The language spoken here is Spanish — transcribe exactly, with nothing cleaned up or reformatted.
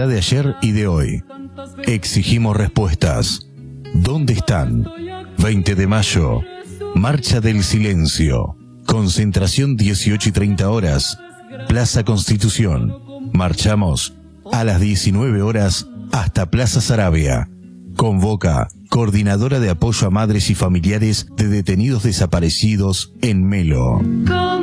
actualidad de ayer y de hoy. Exigimos respuestas. ¿Dónde están? veinte de mayo. Marcha del Silencio. Concentración dieciocho y treinta horas. Plaza Constitución. Marchamos a las diecinueve horas hasta Plaza Saravia. Convoca Coordinadora de Apoyo a Madres y Familiares de Detenidos Desaparecidos en Melo.